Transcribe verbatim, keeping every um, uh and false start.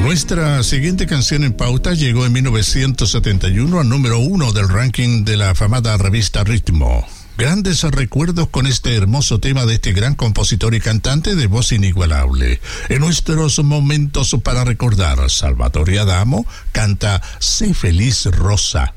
Nuestra siguiente canción en pauta llegó en mil novecientos setenta y uno al número uno del ranking de la afamada revista Ritmo. Grandes recuerdos con este hermoso tema de este gran compositor y cantante de voz inigualable. En nuestros momentos para recordar, Salvatore Adamo canta Sé feliz, Rosa.